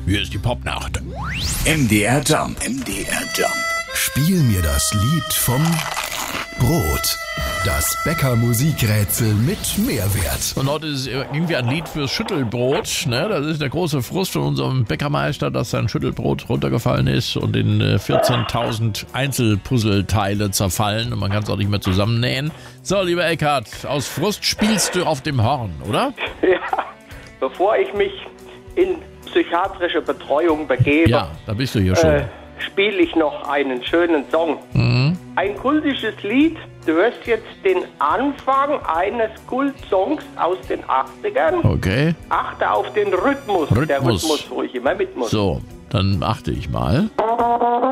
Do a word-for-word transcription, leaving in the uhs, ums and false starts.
Hier ist die Popnacht. M D R Jump. M D R Jump. Spiel mir das Lied vom Brot. Das Bäcker-Musikrätsel mit Mehrwert. Und heute ist irgendwie ein Lied fürs Schüttelbrot. Ne? Das ist der große Frust von unserem Bäckermeister, dass sein Schüttelbrot runtergefallen ist und in vierzehntausend Einzelpuzzleteile zerfallen und man kann es auch nicht mehr zusammennähen. So, lieber Eckhard, aus Frust spielst du auf dem Horn, oder? Ja, bevor ich mich in psychiatrische Betreuung begebe, Ja, da bist du hier schon. äh, spiele ich noch einen schönen Song. Mhm. Ein kultisches Lied. Du hörst jetzt den Anfang eines Kultsongs aus den achtzigern. Okay, Achte auf den Rhythmus. Der Rhythmus. Rhythmus, wo ich immer mit muss. so, dann achte ich mal.